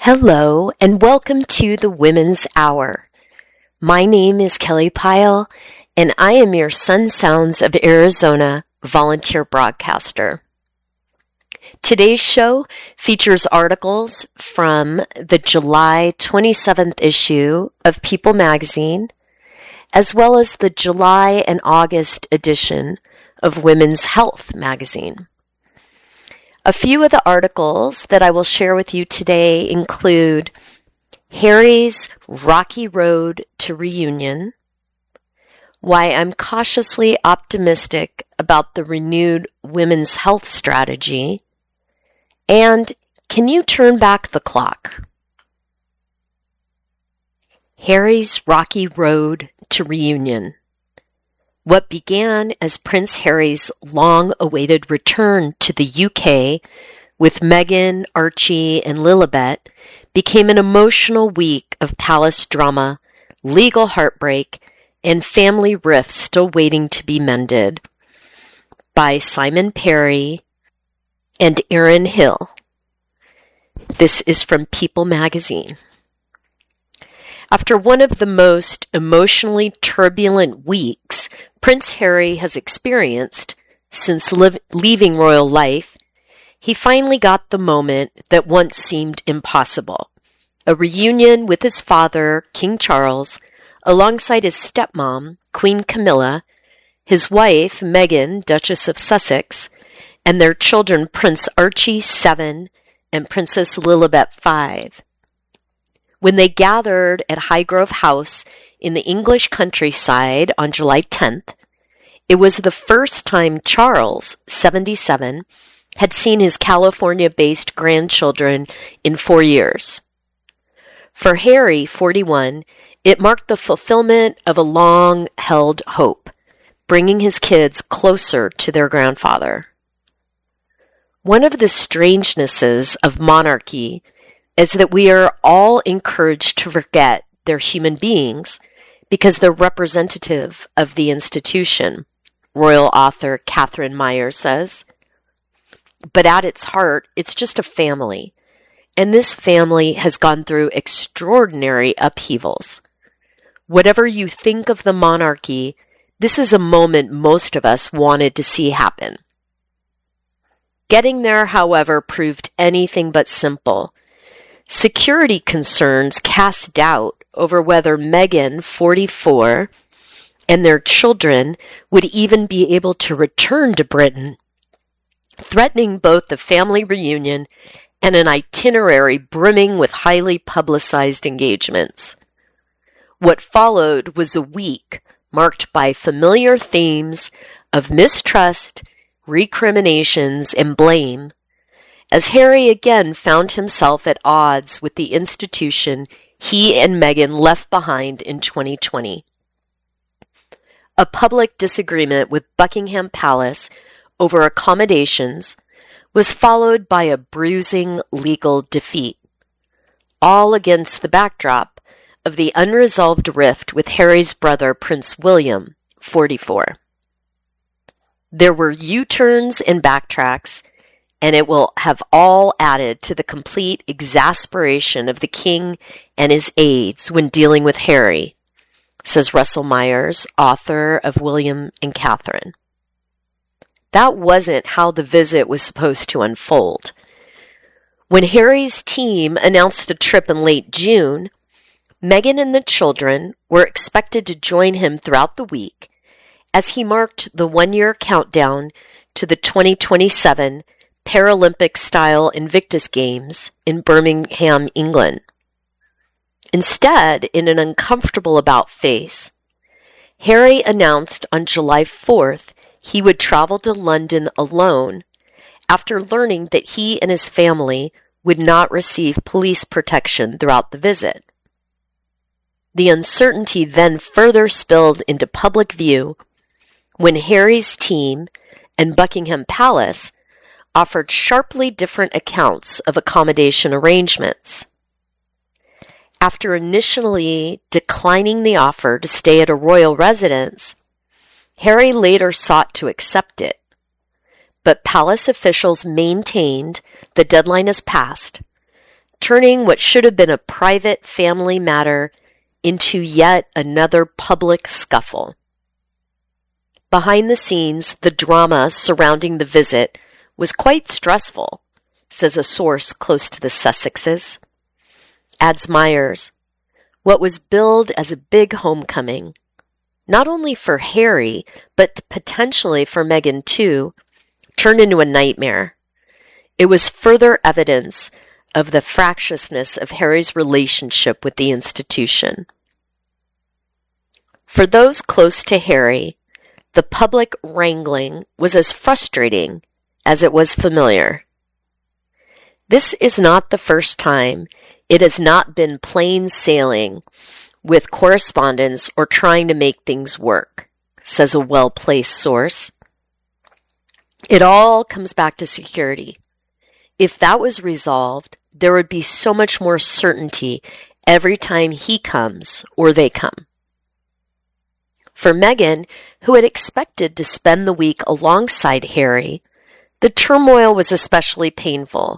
Hello, and welcome to the Women's Hour. My name is Kelly Pyle, and I am your Sun Sounds of Arizona volunteer broadcaster. Today's show features articles from the July 27th issue of People magazine, as well as the July and August edition of Women's Health magazine. A few of the articles that I will share with you today include Harry's Rocky Road to Reunion, why I'm cautiously optimistic about the renewed women's health strategy, and can you turn back the clock? Harry's Rocky Road to Reunion. What began as Prince Harry's long-awaited return to the UK with Meghan, Archie, and Lilibet became an emotional week of palace drama, legal heartbreak, and family rifts still waiting to be mended. By Simon Perry and Erin Hill. This is from People magazine. After one of the most emotionally turbulent weeks Prince Harry has experienced since leaving royal life, he finally got the moment that once seemed impossible. A reunion with his father, King Charles, alongside his stepmom, Queen Camilla, his wife, Meghan, Duchess of Sussex, and their children, Prince Archie, 7, and Princess Lilibet, 5. When they gathered at Highgrove House in the English countryside on July 10th, it was the first time Charles, 77, had seen his California-based grandchildren in 4 years. For Harry, 41, it marked the fulfillment of a long-held hope, bringing his kids closer to their grandfather. One of the strangenesses of monarchy is that we are all encouraged to forget they're human beings because they're representative of the institution, royal author Catherine Meyer says. But at its heart, it's just a family, and this family has gone through extraordinary upheavals. Whatever you think of the monarchy, this is a moment most of us wanted to see happen. Getting there, however, proved anything but simple. Security concerns cast doubt over whether Meghan, 44, and their children would even be able to return to Britain, threatening both the family reunion and an itinerary brimming with highly publicized engagements. What followed was a week marked by familiar themes of mistrust, recriminations, and blame, as Harry again found himself at odds with the institution he and Meghan left behind in 2020. A public disagreement with Buckingham Palace over accommodations was followed by a bruising legal defeat, all against the backdrop of the unresolved rift with Harry's brother Prince William, 44. There were U-turns and backtracks, and it will have all added to the complete exasperation of the king and his aides when dealing with Harry, says Russell Myers, author of William and Catherine. That wasn't how the visit was supposed to unfold. When Harry's team announced the trip in late June, Meghan and the children were expected to join him throughout the week as he marked the one-year countdown to the 2027 Paralympic-style Invictus Games in Birmingham, England. Instead, in an uncomfortable about-face, Harry announced on July 4th he would travel to London alone after learning that he and his family would not receive police protection throughout the visit. The uncertainty then further spilled into public view when Harry's team and Buckingham Palace offered sharply different accounts of accommodation arrangements. After initially declining the offer to stay at a royal residence, Harry later sought to accept it, but palace officials maintained the deadline has passed turning what should have been a private family matter into yet another public scuffle. Behind the scenes, the drama surrounding the visit was quite stressful, says a source close to the Sussexes. Adds Myers, what was billed as a big homecoming, not only for Harry, but potentially for Meghan too, turned into a nightmare. It was further evidence of the fractiousness of Harry's relationship with the institution. For those close to Harry, the public wrangling was as frustrating as it was familiar. This is not the first time it has not been plain sailing with correspondence or trying to make things work, says a well-placed source. It all comes back to security. If that was resolved, there would be so much more certainty every time he comes or they come. For Meghan, who had expected to spend the week alongside Harry, the turmoil was especially painful.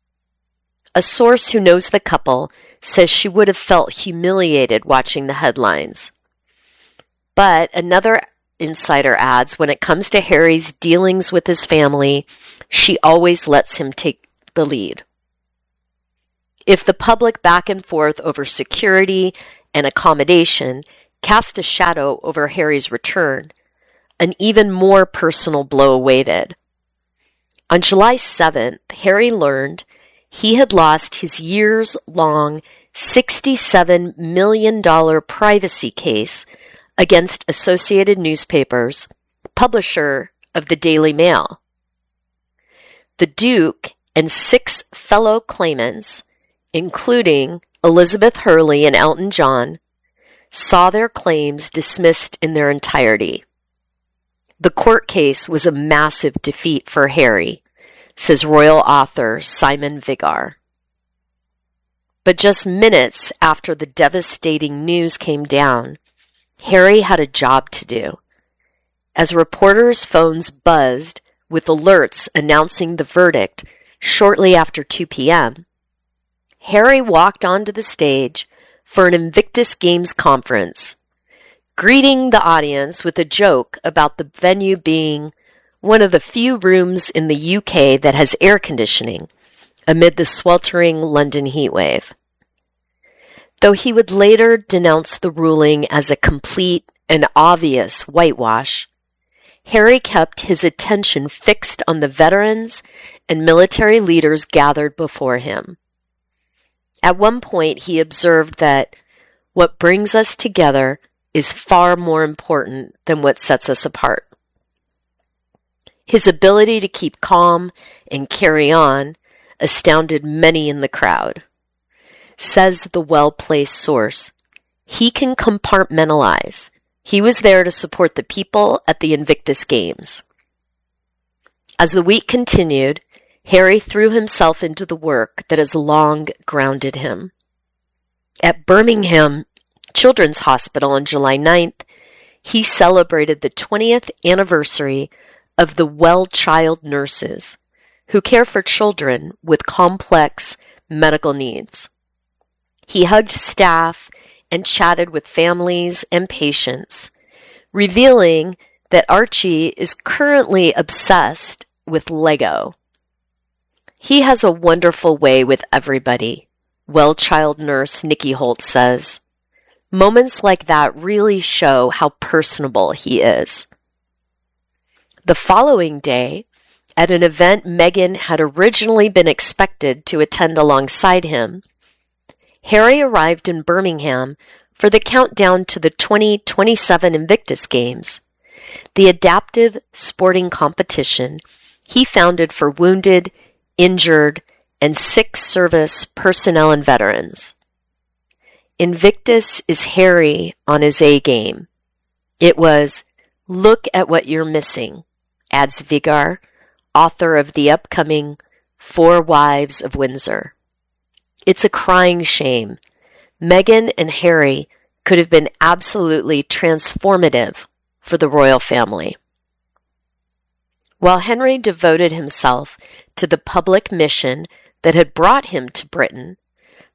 A source who knows the couple says she would have felt humiliated watching the headlines. But another insider adds, when it comes to Harry's dealings with his family, she always lets him take the lead. If the public back and forth over security and accommodation cast a shadow over Harry's return, an even more personal blow awaited. On July 7th, Harry learned he had lost his years-long $67 million privacy case against Associated Newspapers, publisher of the Daily Mail. The Duke and 6 fellow claimants, including Elizabeth Hurley and Elton John, saw their claims dismissed in their entirety. The court case was a massive defeat for Harry, says royal author Simon Vigar. But just minutes after the devastating news came down, Harry had a job to do. As reporters' phones buzzed with alerts announcing the verdict shortly after 2 p.m., Harry walked onto the stage for an Invictus Games conference, greeting the audience with a joke about the venue being one of the few rooms in the UK that has air conditioning amid the sweltering London heatwave. Though he would later denounce the ruling as a complete and obvious whitewash, Harry kept his attention fixed on the veterans and military leaders gathered before him. At one point, he observed that what brings us together is far more important than what sets us apart. His ability to keep calm and carry on astounded many in the crowd. Says the well-placed source, he can compartmentalize. He was there to support the people at the Invictus Games. As the week continued, Harry threw himself into the work that has long grounded him. At Birmingham Children's Hospital on July 9th, he celebrated the 20th anniversary of the Well Child nurses who care for children with complex medical needs. He hugged staff and chatted with families and patients, revealing that Archie is currently obsessed with Lego. He has a wonderful way with everybody, Well Child nurse Nikki Holt says. Moments like that really show how personable he is. The following day, at an event Meghan had originally been expected to attend alongside him, Harry arrived in Birmingham for the countdown to the 2027 Invictus Games, the adaptive sporting competition he founded for wounded, injured, and sick service personnel and veterans. Invictus is Harry on his A game. It was, look at what you're missing, adds Vigar, author of the upcoming 4 Wives of Windsor. It's a crying shame. Meghan and Harry could have been absolutely transformative for the royal family. While Henry devoted himself to the public mission that had brought him to Britain,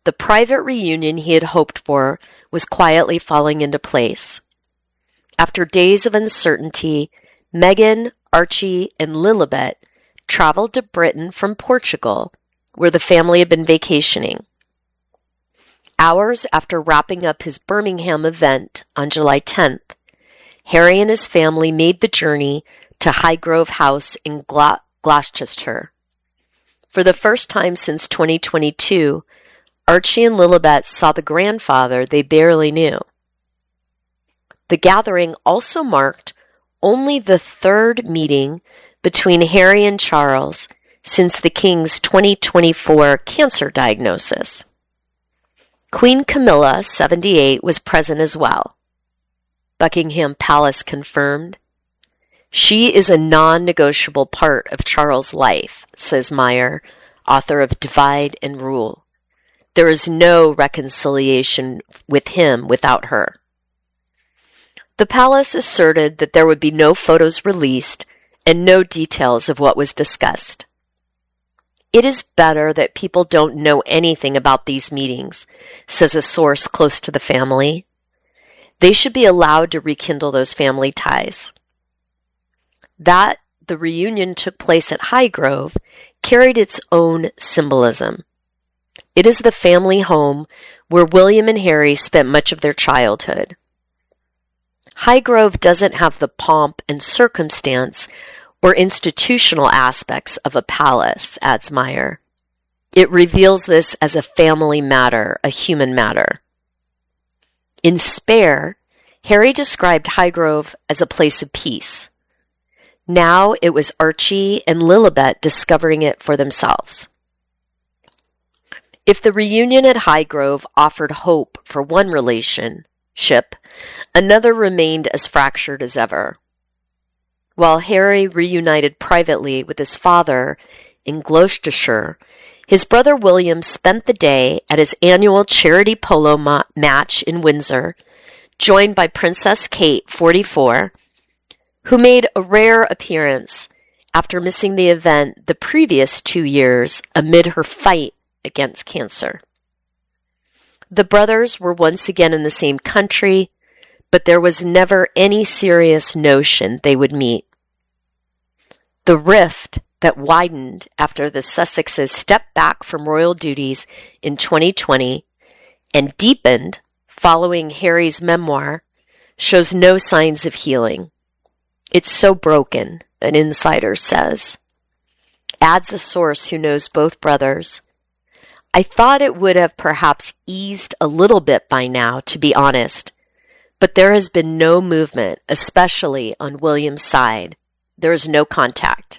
the private reunion he had hoped for was quietly falling into place. After days of uncertainty, Meghan, Archie, and Lilibet traveled to Britain from Portugal, where the family had been vacationing. Hours after wrapping up his Birmingham event on July 10th, Harry and his family made the journey to Highgrove House in Gloucestershire. For the first time since 2022, Archie and Lilibet saw the grandfather they barely knew. The gathering also marked only the third meeting between Harry and Charles since the King's 2024 cancer diagnosis. Queen Camilla, 78, was present as well. Buckingham Palace confirmed. She is a non-negotiable part of Charles' life, says Meyer, author of Divide and Rule. There is no reconciliation with him without her. The palace asserted that there would be no photos released and no details of what was discussed. It is better that people don't know anything about these meetings, says a source close to the family. They should be allowed to rekindle those family ties. That the reunion took place at Highgrove carried its own symbolism. It is the family home where William and Harry spent much of their childhood. Highgrove doesn't have the pomp and circumstance or institutional aspects of a palace, adds Meyer. It reveals this as a family matter, a human matter. In Spare, Harry described Highgrove as a place of peace. Now it was Archie and Lilibet discovering it for themselves. If the reunion at Highgrove offered hope for one relationship, another remained as fractured as ever. While Harry reunited privately with his father in Gloucestershire, his brother William spent the day at his annual charity polo match in Windsor, joined by Princess Kate, 44, who made a rare appearance after missing the event the previous 2 years amid her fight against cancer. The brothers were once again in the same country, but there was never any serious notion they would meet. The rift that widened after the Sussexes stepped back from royal duties in 2020 and deepened following Harry's memoir shows no signs of healing. It's so broken, an insider says. Adds a source who knows both brothers. I thought it would have perhaps eased a little bit by now, to be honest, but there has been no movement, especially on William's side. There is no contact.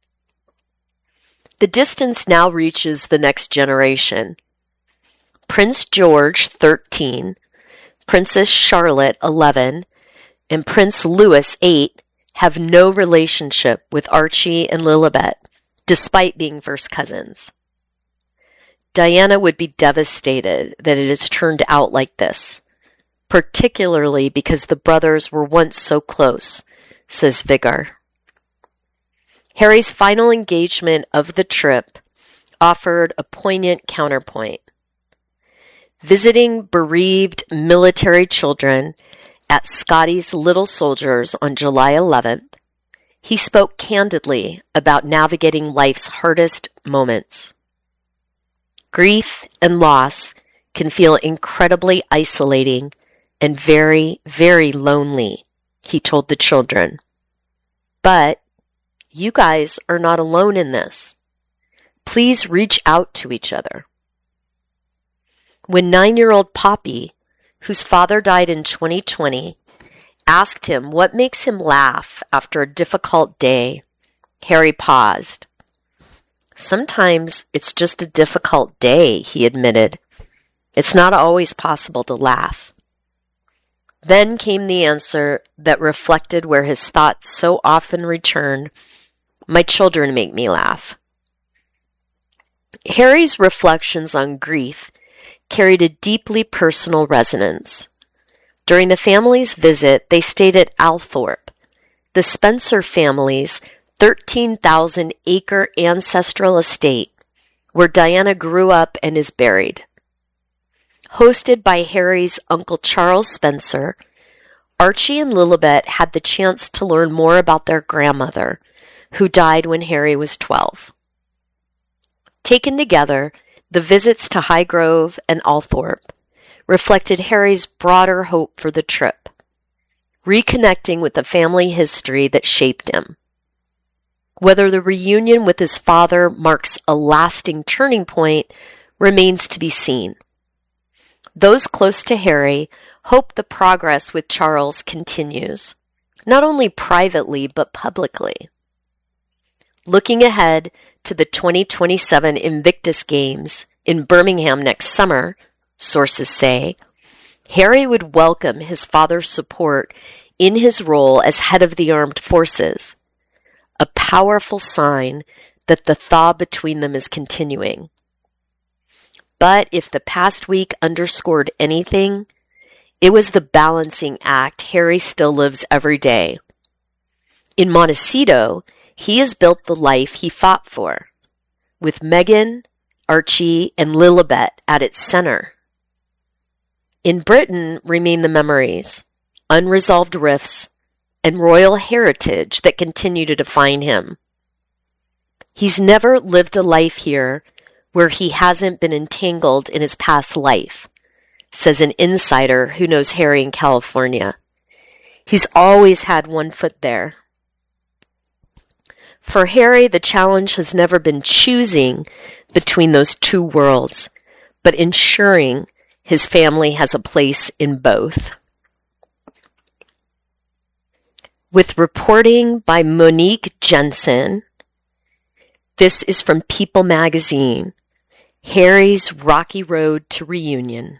The distance now reaches the next generation. Prince George, 13, Princess Charlotte, 11, and Prince Louis, 8, have no relationship with Archie and Lilibet, despite being first cousins. Diana would be devastated that it has turned out like this, particularly because the brothers were once so close, says Vigar. Harry's final engagement of the trip offered a poignant counterpoint. Visiting bereaved military children at Scotty's Little Soldiers on July 11th, he spoke candidly about navigating life's hardest moments. Grief and loss can feel incredibly isolating and very, very lonely, he told the children. But you guys are not alone in this. Please reach out to each other. When 9-year-old Poppy, whose father died in 2020, asked him what makes him laugh after a difficult day, Harry paused. Sometimes it's just a difficult day, he admitted. It's not always possible to laugh. Then came the answer that reflected where his thoughts so often return. My children make me laugh. Harry's reflections on grief carried a deeply personal resonance. During the family's visit, they stayed at Althorpe, the Spencer family's 13,000-acre ancestral estate, where Diana grew up and is buried. Hosted by Harry's Uncle Charles Spencer, Archie and Lilibet had the chance to learn more about their grandmother, who died when Harry was 12. Taken together, the visits to Highgrove and Althorpe reflected Harry's broader hope for the trip, reconnecting with the family history that shaped him. Whether the reunion with his father marks a lasting turning point remains to be seen. Those close to Harry hope the progress with Charles continues, not only privately but publicly. Looking ahead to the 2027 Invictus Games in Birmingham next summer, sources say, Harry would welcome his father's support in his role as head of the armed forces, a powerful sign that the thaw between them is continuing. But if the past week underscored anything, it was the balancing act Harry still lives every day. In Montecito, he has built the life he fought for, with Meghan, Archie, and Lilibet at its center. In Britain remain the memories, unresolved rifts, and royal heritage that continue to define him. He's never lived a life here where he hasn't been entangled in his past life, says an insider who knows Harry in California. He's always had one foot there. For Harry, the challenge has never been choosing between those two worlds, but ensuring his family has a place in both. With reporting by Monique Jensen, this is from People magazine, Harry's Rocky Road to Reunion.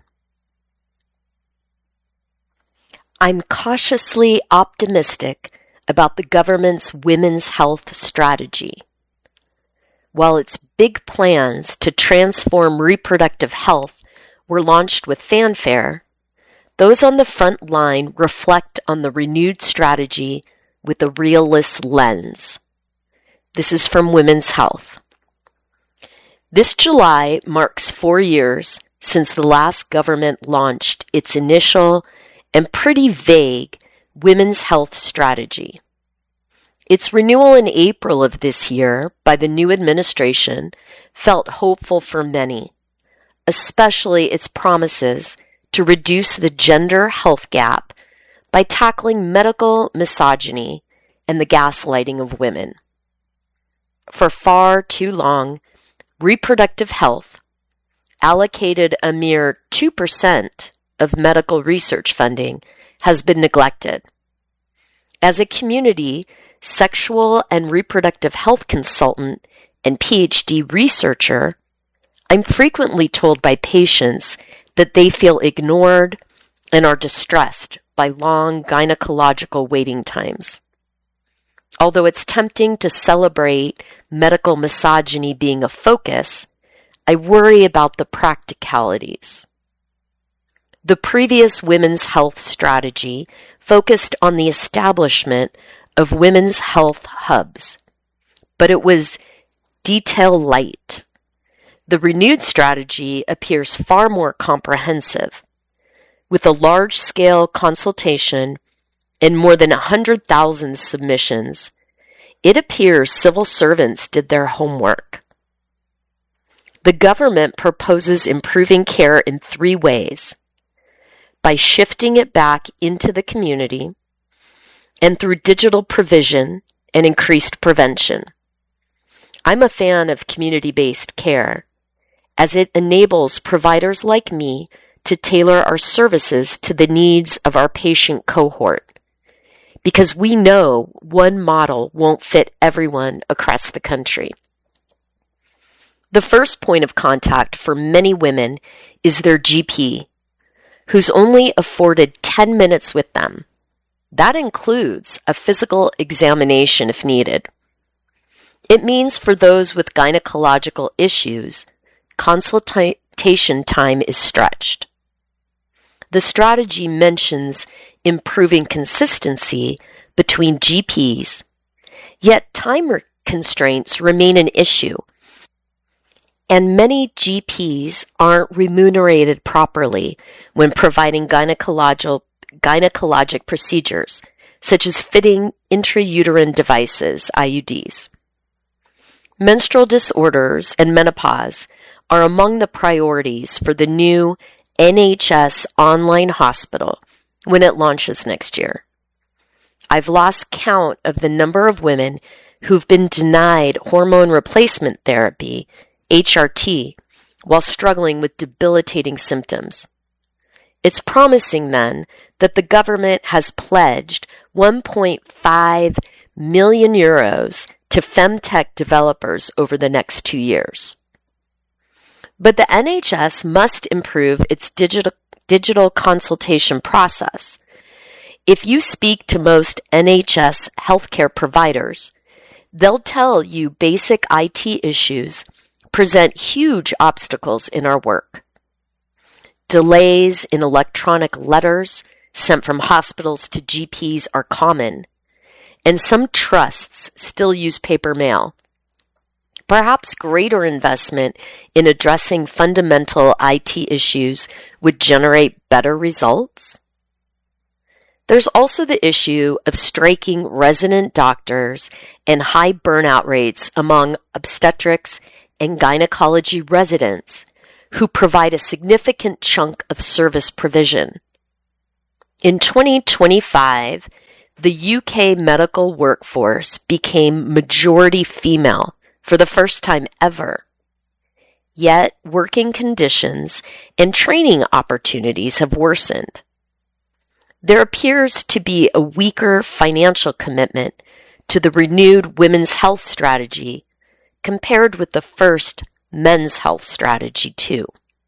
I'm cautiously optimistic about the government's women's health strategy. While its big plans to transform reproductive health were launched with fanfare, those on the front line reflect on the renewed strategy with a realist lens. This is from Women's Health. This July marks 4 years since the last government launched its initial and pretty vague women's health strategy. Its renewal in April of this year by the new administration felt hopeful for many, especially its promises to reduce the gender health gap by tackling medical misogyny and the gaslighting of women. For far too long, reproductive health, allocated a mere 2% of medical research funding, has been neglected. As a community sexual and reproductive health consultant and PhD researcher, I'm frequently told by patients that they feel ignored and are distressed by long gynecological waiting times. Although it's tempting to celebrate medical misogyny being a focus, I worry about the practicalities. The previous women's health strategy focused on the establishment of women's health hubs, but it was detail light. The renewed strategy appears far more comprehensive, with a large-scale consultation and more than 100,000 submissions. It appears civil servants did their homework. The government proposes improving care in 3 ways: by shifting it back into the community, and through digital provision and increased prevention. I'm a fan of community-based care, as it enables providers like me to tailor our services to the needs of our patient cohort, because we know one model won't fit everyone across the country. The first point of contact for many women is their GP, who's only afforded 10 minutes with them. That includes a physical examination if needed. It means for those with gynecological issues, consultation time is stretched. The strategy mentions improving consistency between GPs, yet time constraints remain an issue. And many GPs aren't remunerated properly when providing gynecologic procedures, such as fitting intrauterine devices, IUDs. Menstrual disorders and menopause are among the priorities for the new NHS online hospital when it launches next year. I've lost count of the number of women who've been denied hormone replacement therapy, HRT, while struggling with debilitating symptoms. It's promising then that the government has pledged 1.5 million euros to femtech developers over the next 2 years. But the NHS must improve its digital consultation process. If you speak to most NHS healthcare providers, they'll tell you basic IT issues present huge obstacles in our work. Delays in electronic letters sent from hospitals to GPs are common, and some trusts still use paper mail. Perhaps greater investment in addressing fundamental IT issues would generate better results. There's also the issue of striking resident doctors and high burnout rates among obstetrics and gynecology residents who provide a significant chunk of service provision. In 2025, the UK medical workforce became majority female for the first time ever. Yet, working conditions and training opportunities have worsened. There appears to be a weaker financial commitment to the renewed women's health strategy compared with the first men's health strategy, too.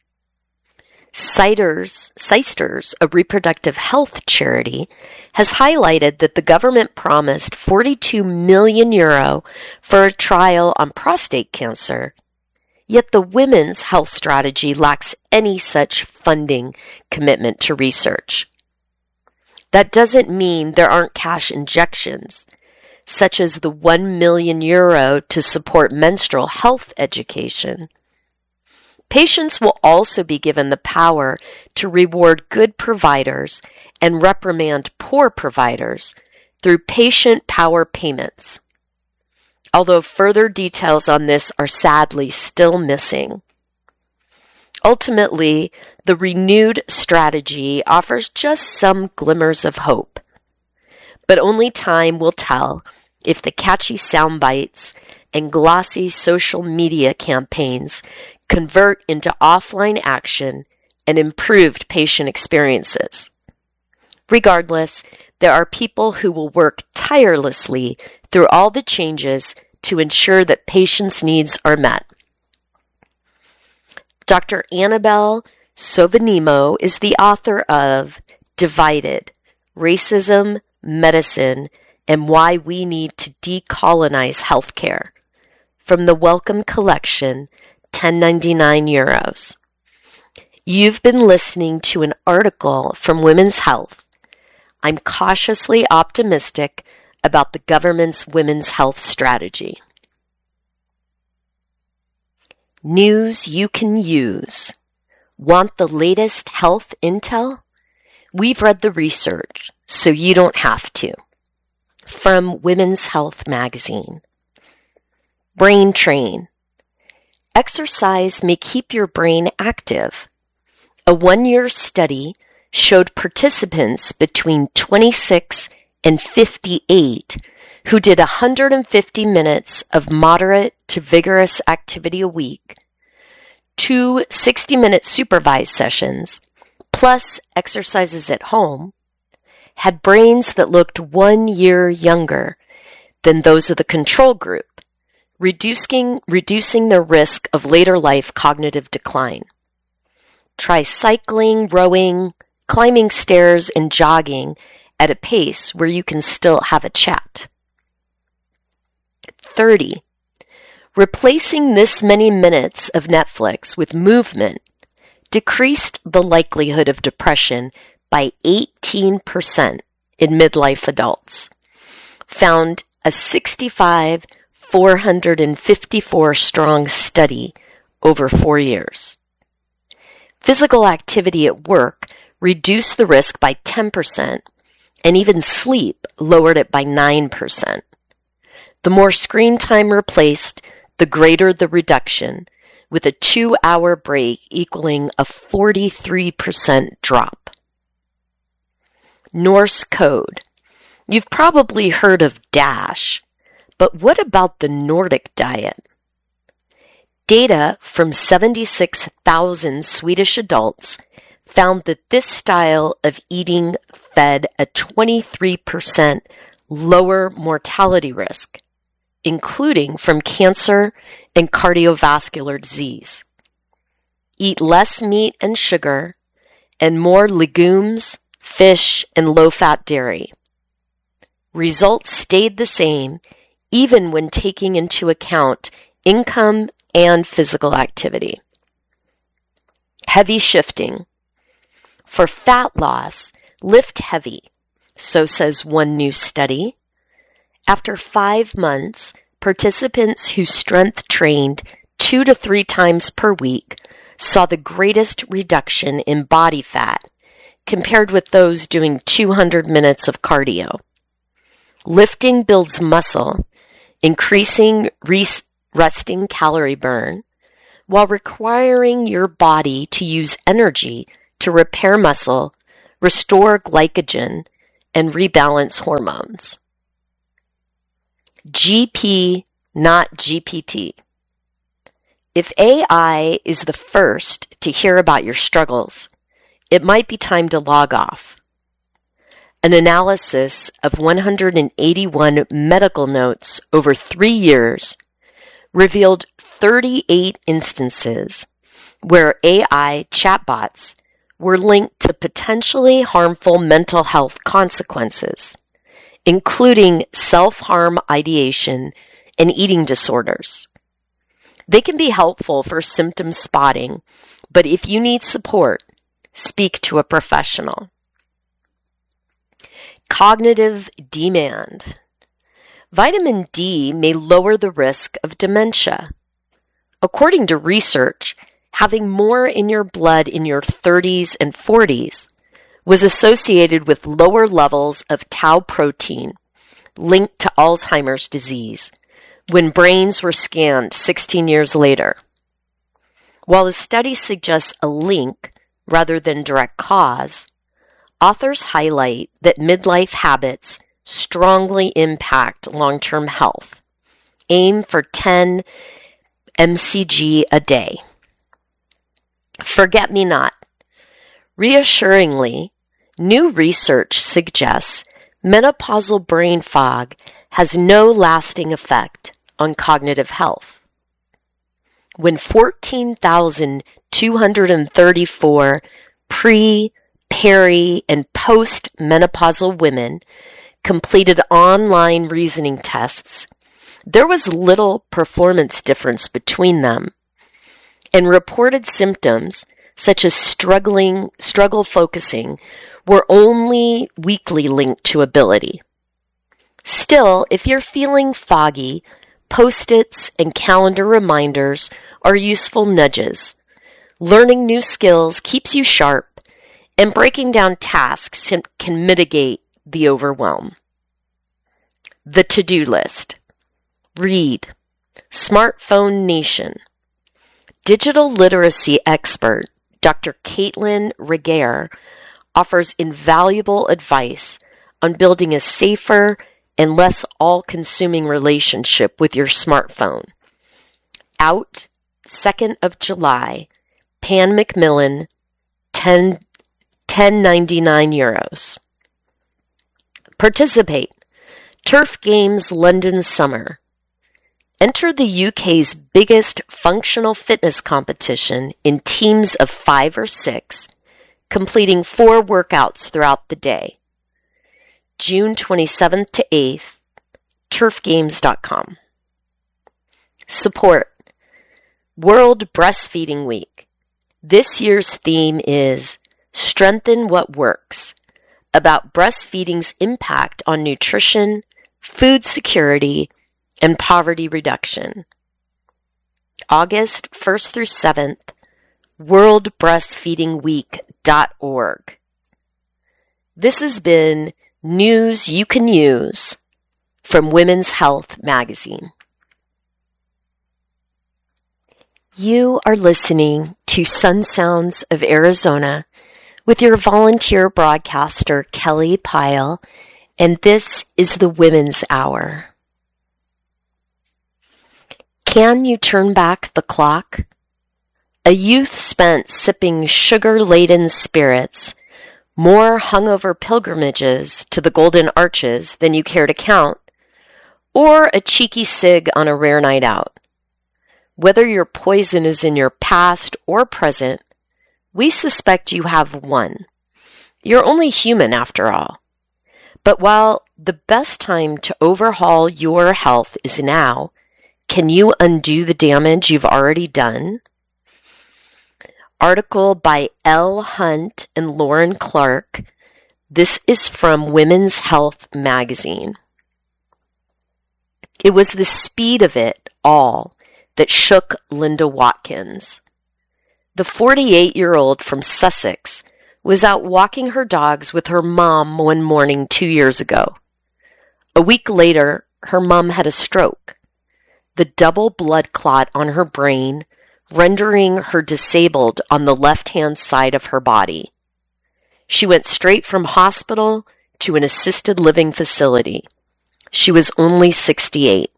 Sisters, a reproductive health charity, has highlighted that the government promised €42 million for a trial on prostate cancer, yet the women's health strategy lacks any such funding commitment to research. That doesn't mean there aren't cash injections, such as the €1 million to support menstrual health education. Patients will also be given the power to reward good providers and reprimand poor providers through patient power payments, although further details on this are sadly still missing. Ultimately, the renewed strategy offers just some glimmers of hope, but only time will tell if the catchy sound bites and glossy social media campaigns convert into offline action and improved patient experiences. Regardless, there are people who will work tirelessly through all the changes to ensure that patients' needs are met. Dr. Annabelle Sovanimo is the author of Divided: Racism, Medicine, and Why We Need to Decolonize Healthcare, from the Wellcome Collection, €10.99. You've been listening to an article from Women's Health. I'm cautiously optimistic about the government's women's health strategy. News you can use. Want the latest health intel? We've read the research, so you don't have to. From Women's Health magazine. Brain Train. Exercise may keep your brain active. A 1-year study showed participants between 26 and 58 who did 150 minutes of moderate to vigorous activity a week, 2 60-minute supervised sessions, plus exercises at home, had brains that looked 1 year younger than those of the control group, reducing the risk of later life cognitive decline. Try cycling, rowing, climbing stairs, and jogging at a pace where you can still have a chat. 30. Replacing this many minutes of Netflix with movement decreased the likelihood of depression by 18% in midlife adults. Found a 454 strong study over 4 years. Physical activity at work reduced the risk by 10%, and even sleep lowered it by 9%. The more screen time replaced, the greater the reduction, with a 2-hour break equaling a 43% drop. Norse code. You've probably heard of DASH, but what about the Nordic diet? Data from 76,000 Swedish adults found that this style of eating fed a 23% lower mortality risk, including from cancer and cardiovascular disease. Eat less meat and sugar and more legumes, fish, and low-fat dairy. Results stayed the same even when taking into account income and physical activity. Heavy shifting. For fat loss, lift heavy, so says one new study. After 5 months, participants who strength trained 2 to 3 times per week saw the greatest reduction in body fat compared with those doing 200 minutes of cardio. Lifting builds muscle, increasing resting calorie burn, while requiring your body to use energy to repair muscle, restore glycogen, and rebalance hormones. GP, not GPT. If AI is the first to hear about your struggles, it might be time to log off. An analysis of 181 medical notes over 3 years revealed 38 instances where AI chatbots were linked to potentially harmful mental health consequences, including self-harm ideation and eating disorders. They can be helpful for symptom spotting, but if you need support, speak to a professional. Cognitive demand. Vitamin D may lower the risk of dementia. According to research, having more in your blood in your 30s and 40s was associated with lower levels of tau protein linked to Alzheimer's disease when brains were scanned 16 years later. While the study suggests a link rather than direct cause, authors highlight that midlife habits strongly impact long-term health. Aim for 10 mcg a day. Forget-me-not. Reassuringly, new research suggests menopausal brain fog has no lasting effect on cognitive health. When 14,234 pre, peri, and post-menopausal women completed online reasoning tests, there was little performance difference between them, and reported symptoms such as struggle focusing were only weakly linked to ability. Still, if you're feeling foggy, Post-its and calendar reminders are useful nudges. Learning new skills keeps you sharp, and breaking down tasks can mitigate the overwhelm. The to-do list. Read. Smartphone Nation. Digital literacy expert Dr. Caitlin Regehr offers invaluable advice on building a safer and less all-consuming relationship with your smartphone. Out 2nd of July, Pan Macmillan, €10.99. Participate. Turf Games London Summer. Enter the UK's biggest functional fitness competition in teams of 5 or 6, completing 4 workouts throughout the day. June 27th to 8th, turfgames.com. Support. World Breastfeeding Week. This year's theme is Strengthen What Works, about breastfeeding's impact on nutrition, food security, and poverty reduction. August 1st through 7th, worldbreastfeedingweek.org. This has been News You Can Use from Women's Health magazine. You are listening to Sun Sounds of Arizona with your volunteer broadcaster, Kelly Pyle, and this is the Women's Hour. Can you turn back the clock? A youth spent sipping sugar-laden spirits, more hungover pilgrimages to the Golden Arches than you care to count, or a cheeky cig on a rare night out. Whether your poison is in your past or present, we suspect you have one. You're only human after all. But while the best time to overhaul your health is now, can you undo the damage you've already done? Article by Elle Hunt and Lauren Clark. This is from Women's Health magazine. It was the speed of it all that shook Linda Watkins. The 48-year-old from Sussex was out walking her dogs with her mom one morning 2 years ago. A week later, her mom had a stroke. The double blood clot on her brain, rendering her disabled on the left-hand side of her body. She went straight from hospital to an assisted living facility. She was only 68.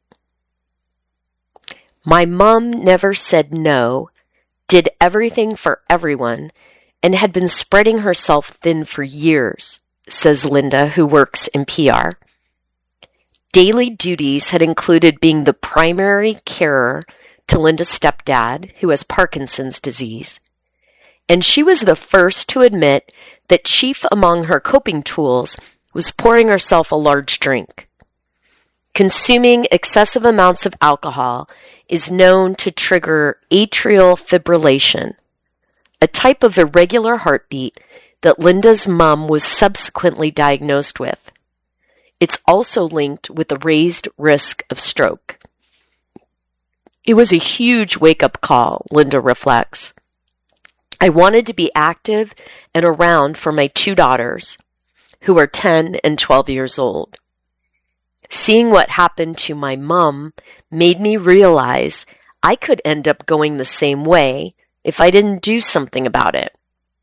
My mom never said no, did everything for everyone, and had been spreading herself thin for years, says Linda, who works in PR. Daily duties had included being the primary carer to Linda's stepdad, who has Parkinson's disease. And she was the first to admit that chief among her coping tools was pouring herself a large drink. Consuming excessive amounts of alcohol is known to trigger atrial fibrillation, a type of irregular heartbeat that Linda's mom was subsequently diagnosed with. It's also linked with a raised risk of stroke. It was a huge wake-up call, Linda reflects. I wanted to be active and around for my two daughters, who are 10 and 12 years old. Seeing what happened to my mom made me realize I could end up going the same way if I didn't do something about it.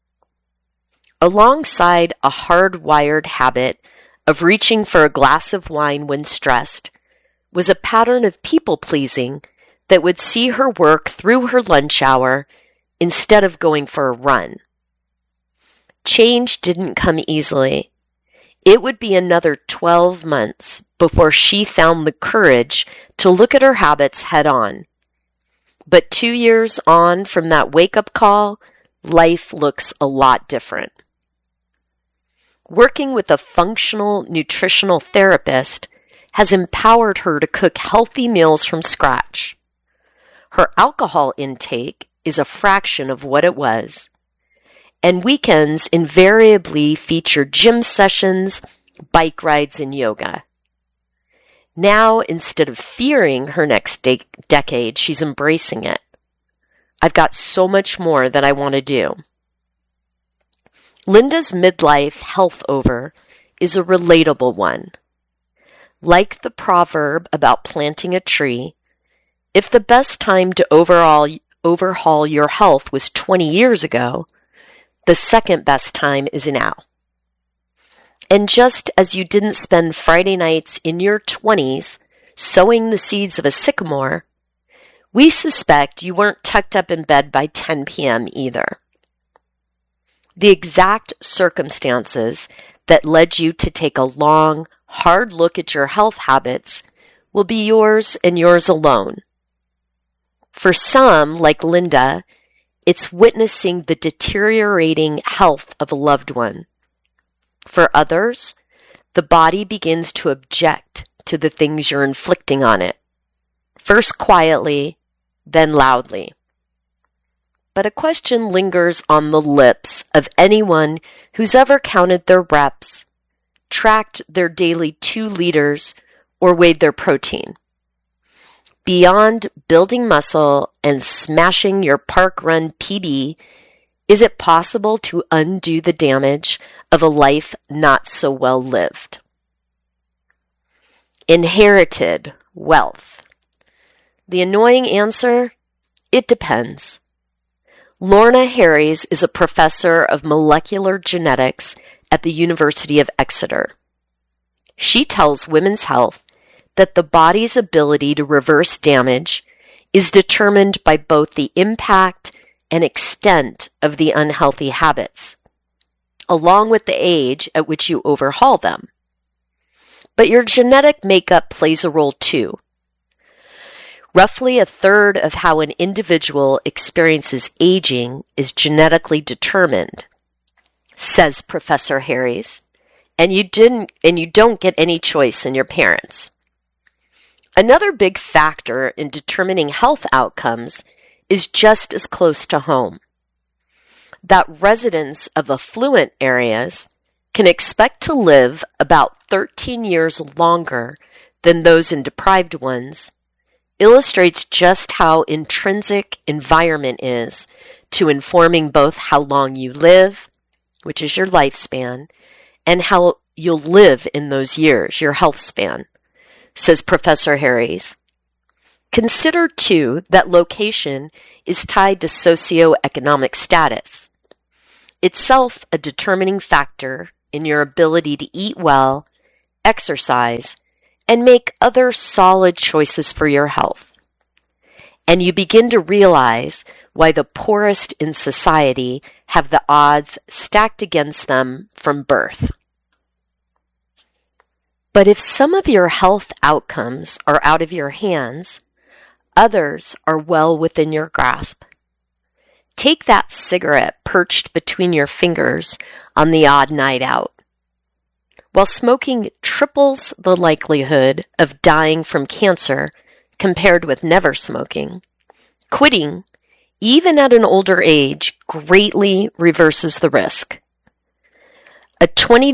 Alongside a hardwired habit of reaching for a glass of wine when stressed was a pattern of people-pleasing that would see her work through her lunch hour instead of going for a run. Change didn't come easily. It would be another 12 months before she found the courage to look at her habits head on. But 2 years on from that wake-up call, life looks a lot different. Working with a functional nutritional therapist has empowered her to cook healthy meals from scratch. Her alcohol intake is a fraction of what it was, and weekends invariably feature gym sessions, bike rides, and yoga. Now, instead of fearing her next decade, she's embracing it. I've got so much more that I want to do. Linda's midlife health over is a relatable one. Like the proverb about planting a tree, if the best time to overhaul your health was 20 years ago, the second best time is now. And just as you didn't spend Friday nights in your 20s sowing the seeds of a sycamore, we suspect you weren't tucked up in bed by 10 p.m. either. The exact circumstances that led you to take a long, hard look at your health habits will be yours and yours alone. For some, like Linda, it's witnessing the deteriorating health of a loved one. For others, the body begins to object to the things you're inflicting on it, first quietly, then loudly. But a question lingers on the lips of anyone who's ever counted their reps, tracked their daily 2 liters, or weighed their protein. Beyond building muscle and smashing your park run PB, is it possible to undo the damage of a life not so well lived? Inherited wealth. The annoying answer? It depends. Lorna Harries is a professor of molecular genetics at the University of Exeter. She tells Women's Health that the body's ability to reverse damage is determined by both the impact and extent of the unhealthy habits, along with the age at which you overhaul them. But your genetic makeup plays a role too. Roughly a third of how an individual experiences aging is genetically determined, says Professor Harries, and you don't get any choice in your parents. Another big factor in determining health outcomes is just as close to home. That residents of affluent areas can expect to live about 13 years longer than those in deprived ones illustrates just how intrinsic environment is to informing both how long you live, which is your lifespan, and how you'll live in those years, your health span, says Professor Harries. Consider, too, that location is tied to socioeconomic status, itself a determining factor in your ability to eat well, exercise, and make other solid choices for your health. And you begin to realize why the poorest in society have the odds stacked against them from birth. But if some of your health outcomes are out of your hands, others are well within your grasp. Take that cigarette perched between your fingers on the odd night out. While smoking triples the likelihood of dying from cancer compared with never smoking, quitting, even at an older age, greatly reverses the risk. A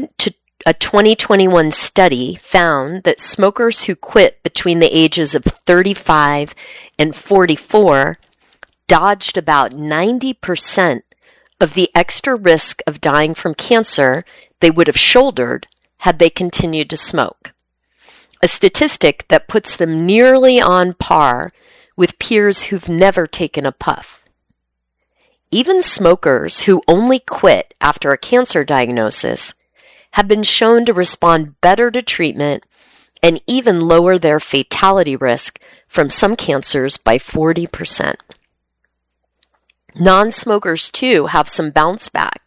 2021 study found that smokers who quit between the ages of 35 and 44 dodged about 90% of the extra risk of dying from cancer they would have shouldered had they continued to smoke, a statistic that puts them nearly on par with peers who've never taken a puff. Even smokers who only quit after a cancer diagnosis have been shown to respond better to treatment and even lower their fatality risk from some cancers by 40%. Non-smokers, too, have some bounce back.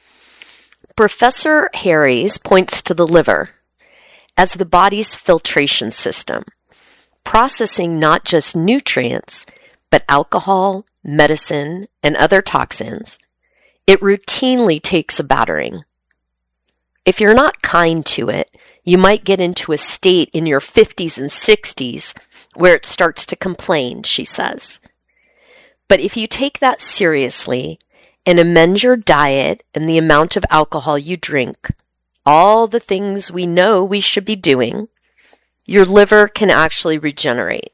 Professor Harries points to the liver as the body's filtration system, processing not just nutrients, but alcohol, medicine, and other toxins. It routinely takes a battering. If you're not kind to it, you might get into a state in your 50s and 60s where it starts to complain, she says. But if you take that seriously and amend your diet and the amount of alcohol you drink, all the things we know we should be doing, your liver can actually regenerate.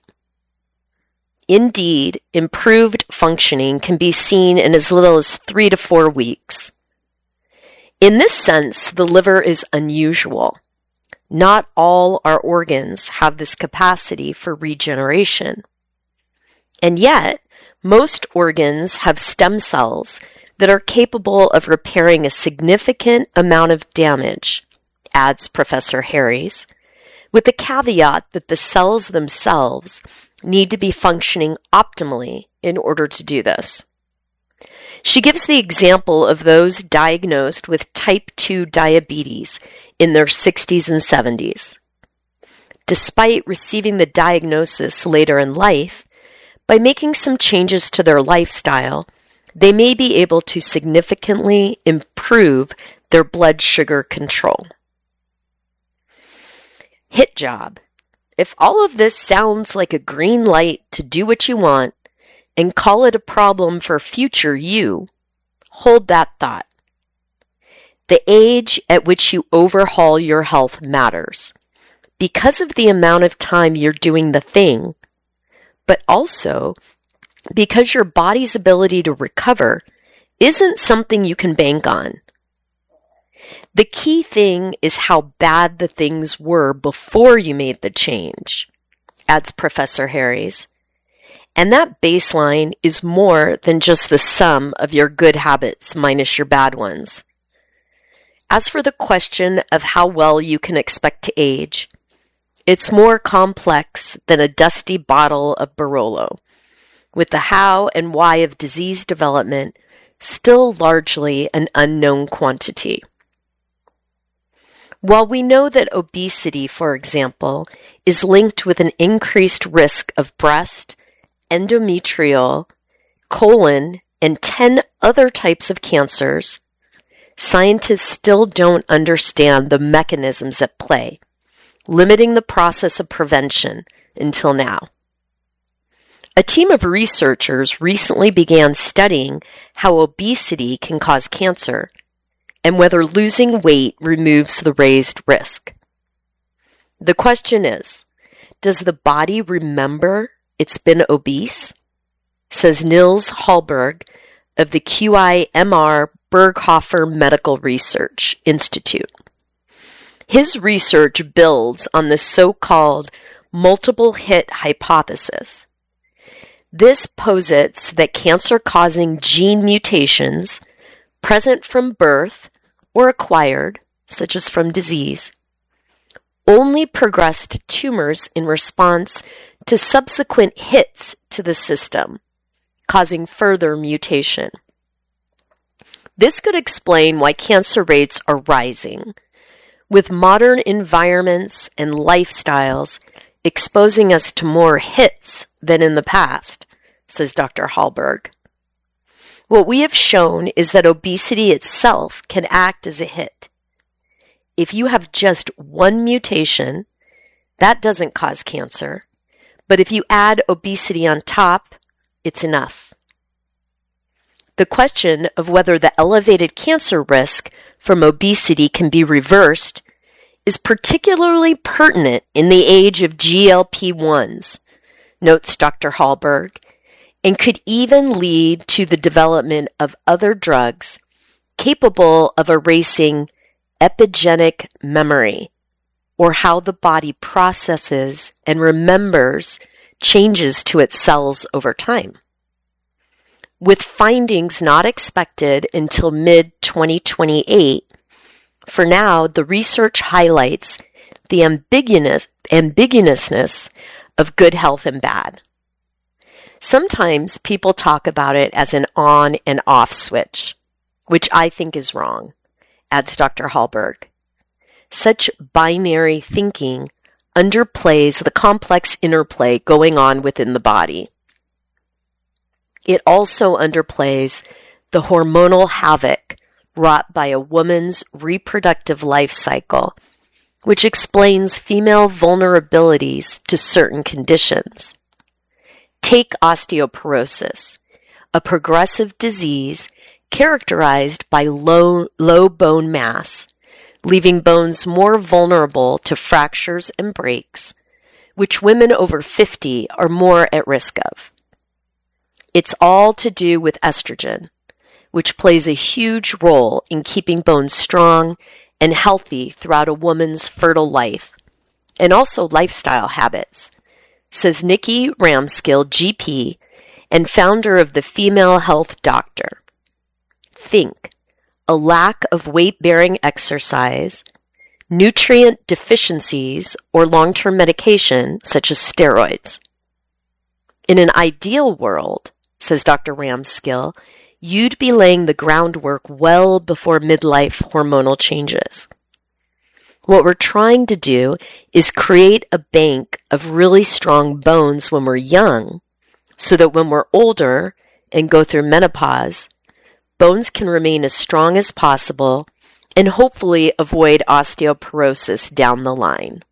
Indeed, improved functioning can be seen in as little as 3 to 4 weeks. In this sense, the liver is unusual. Not all our organs have this capacity for regeneration. And yet, most organs have stem cells that are capable of repairing a significant amount of damage, adds Professor Harries, with the caveat that the cells themselves need to be functioning optimally in order to do this. She gives the example of those diagnosed with type 2 diabetes in their 60s and 70s. Despite receiving the diagnosis later in life, by making some changes to their lifestyle, they may be able to significantly improve their blood sugar control. Hit job. If all of this sounds like a green light to do what you want and call it a problem for future you, hold that thought. The age at which you overhaul your health matters. Because of the amount of time you're doing the thing, but also because your body's ability to recover isn't something you can bank on. The key thing is how bad the things were before you made the change, adds Professor Harries. And that baseline is more than just the sum of your good habits minus your bad ones. As for the question of how well you can expect to age, it's more complex than a dusty bottle of Barolo, with the how and why of disease development still largely an unknown quantity. While we know that obesity, for example, is linked with an increased risk of breast, endometrial, colon, and 10 other types of cancers, scientists still don't understand the mechanisms at play, limiting the process of prevention until now. A team of researchers recently began studying how obesity can cause cancer and whether losing weight removes the raised risk. The question is, does the body remember it's been obese? Says Nils Hallberg of the QIMR Berghofer Medical Research Institute. His research builds on the so-called multiple hit hypothesis. This posits that cancer-causing gene mutations present from birth or acquired, such as from disease, only progressed tumors in response to subsequent hits to the system, causing further mutation. This could explain why cancer rates are rising, with modern environments and lifestyles exposing us to more hits than in the past, says Dr. Hallberg. What we have shown is that obesity itself can act as a hit. If you have just one mutation, that doesn't cause cancer, but if you add obesity on top, it's enough. The question of whether the elevated cancer risk from obesity can be reversed is particularly pertinent in the age of GLP-1s, notes Dr. Hallberg, and could even lead to the development of other drugs capable of erasing epigenetic memory, or how the body processes and remembers changes to its cells over time. With findings not expected until mid-2028, for now, the research highlights the ambiguousness of good health and bad. Sometimes people talk about it as an on and off switch, which I think is wrong, adds Dr. Hallberg. Such binary thinking underplays the complex interplay going on within the body. It also underplays the hormonal havoc wrought by a woman's reproductive life cycle, which explains female vulnerabilities to certain conditions. Take osteoporosis, a progressive disease characterized by low bone mass, leaving bones more vulnerable to fractures and breaks, which women over 50 are more at risk of. It's all to do with estrogen, which plays a huge role in keeping bones strong and healthy throughout a woman's fertile life, and also lifestyle habits, says Nikki Ramskill, GP, and founder of the Female Health Doctor. Think, a lack of weight-bearing exercise, nutrient deficiencies, or long-term medication, such as steroids. In an ideal world, says Dr. Ramskill, you'd be laying the groundwork well before midlife hormonal changes. What we're trying to do is create a bank of really strong bones when we're young, so that when we're older and go through menopause, bones can remain as strong as possible and hopefully avoid osteoporosis down the line.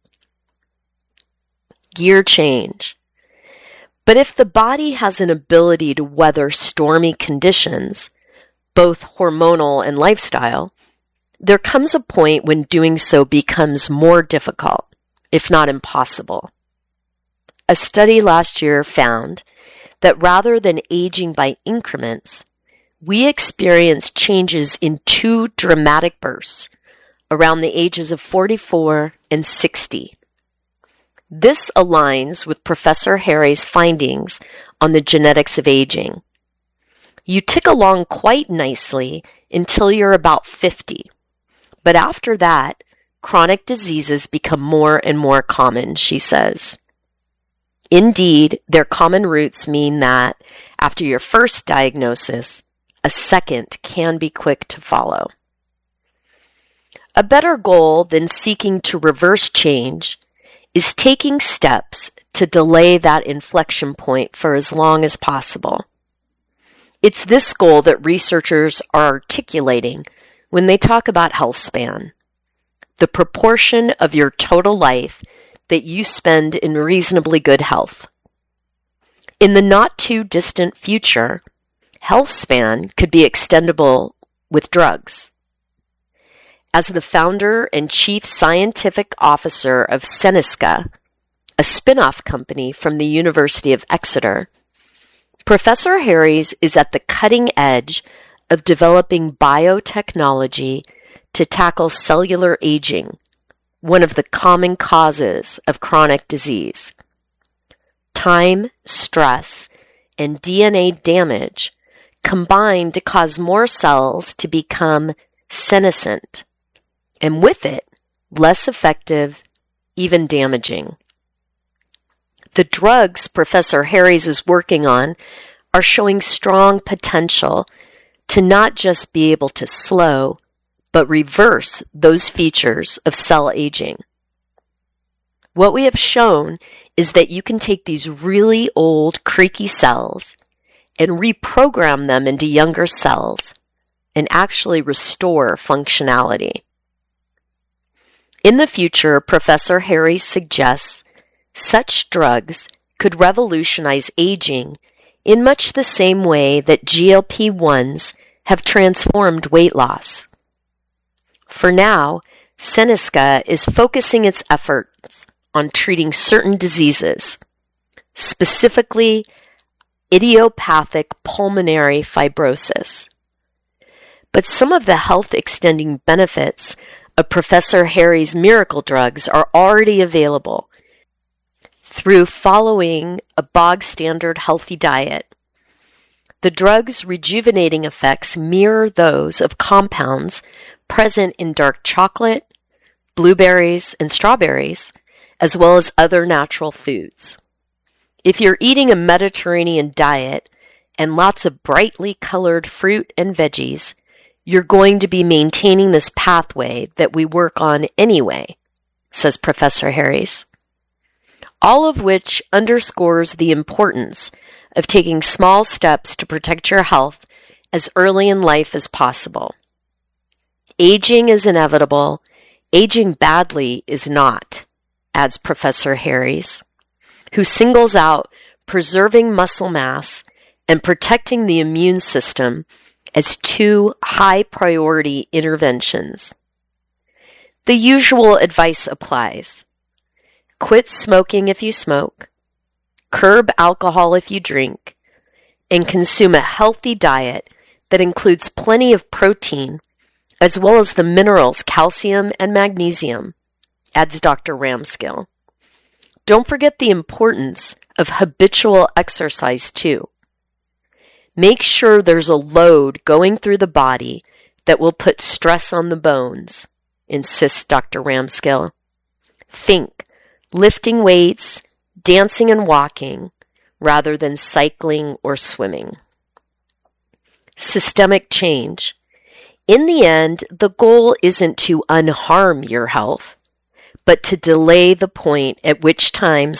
Gear change. But if the body has an ability to weather stormy conditions, both hormonal and lifestyle, there comes a point when doing so becomes more difficult, if not impossible. a study last year found that rather than aging by increments, we experience changes in 2 dramatic bursts around the ages of 44 and 60. This aligns with Professor Harry's findings on the genetics of aging. You tick along quite nicely until you're about 50, but after that, chronic diseases become more and more common, she says. Indeed, their common roots mean that after your first diagnosis, a second can be quick to follow. A better goal than seeking to reverse change is taking steps to delay that inflection point for as long as possible. It's this goal that researchers are articulating when they talk about health span, the proportion of your total life that you spend in reasonably good health. In the not too distant future, health span could be extendable with drugs. As the founder and chief scientific officer of Senesca, a spin-off company from the University of Exeter, Professor Harries is at the cutting edge of developing biotechnology to tackle cellular aging, one of the common causes of chronic disease. Time, stress, and DNA damage combine to cause more cells to become senescent, and with it, less effective, even damaging. The drugs Professor Harries is working on are showing strong potential to not just be able to slow, but reverse those features of cell aging. What we have shown is that you can take these really old, creaky cells and reprogram them into younger cells and actually restore functionality. In the future, Professor Harries suggests such drugs could revolutionize aging in much the same way that GLP-1s have transformed weight loss. For now, Senesca is focusing its efforts on treating certain diseases, specifically idiopathic pulmonary fibrosis. But some of the health-extending benefits of Professor Harries' miracle drugs are already available through following a bog-standard healthy diet. The drug's rejuvenating effects mirror those of compounds present in dark chocolate, blueberries, and strawberries, as well as other natural foods. If you're eating a Mediterranean diet and lots of brightly colored fruit and veggies, you're going to be maintaining this pathway that we work on anyway, says Professor Harries. All of which underscores the importance of taking small steps to protect your health as early in life as possible. Aging is inevitable. Aging badly is not, adds Professor Harries, who singles out preserving muscle mass and protecting the immune system as 2 high-priority interventions. The usual advice applies. Quit smoking if you smoke, curb alcohol if you drink, and consume a healthy diet that includes plenty of protein, as well as the minerals calcium and magnesium, adds Dr. Ramskill. Don't forget the importance of habitual exercise, too. Make sure there's a load going through the body that will put stress on the bones, insists Dr. Ramskill. Think lifting weights, dancing and walking, rather than cycling or swimming. Systemic change. In the end, the goal isn't to unharm your health, but to delay the point at which time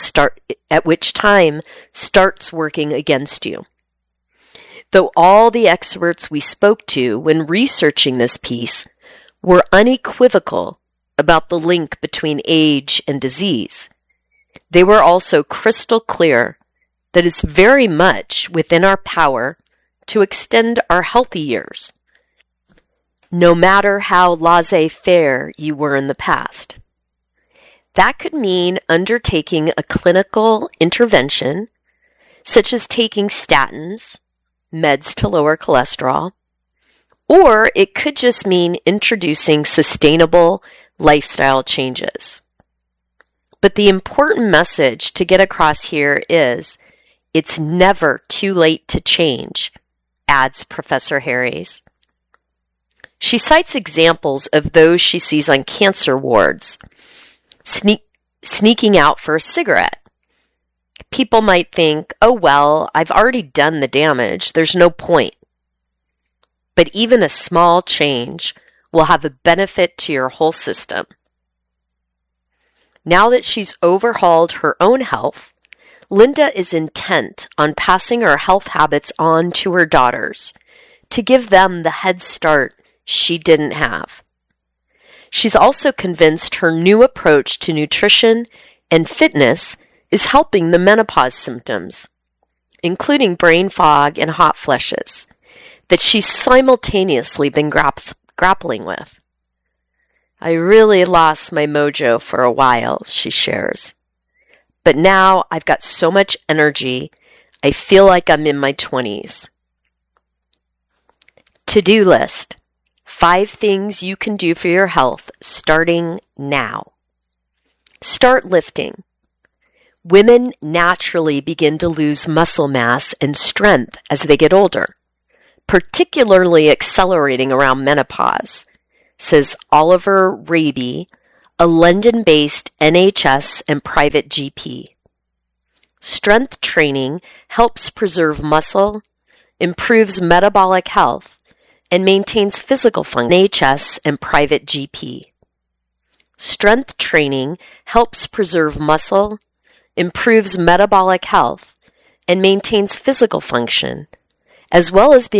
starts working against you. Though all the experts we spoke to when researching this piece were unequivocal about the link between age and disease, they were also crystal clear that it's very much within our power to extend our healthy years, no matter how laissez-faire you were in the past. That could mean undertaking a clinical intervention, such as taking statins, meds to lower cholesterol, or it could just mean introducing sustainable lifestyle changes. But the important message to get across here is it's never too late to change, adds Professor Harries. She cites examples of those she sees on cancer wards, sneaking out for a cigarette. People might think, oh well, I've already done the damage, there's no point. But even a small change will have a benefit to your whole system. Now that she's overhauled her own health, Linda is intent on passing her health habits on to her daughters to give them the head start she didn't have. She's also convinced her new approach to nutrition and fitness is helping the menopause symptoms, including brain fog and hot flushes, that she's simultaneously been grappling with. I really lost my mojo for a while, she shares. But now I've got so much energy, I feel like I'm in my 20s. To-do list. 5 things you can do for your health starting now. Start lifting. Women naturally begin to lose muscle mass and strength as they get older, particularly accelerating around menopause, says Oliver Raby, a London-based NHS and private GP. Strength training helps preserve muscle, improves metabolic health, and maintains physical function. NHS and private GP. Strength training helps preserve muscle, improves metabolic health, and maintains physical function, as well as being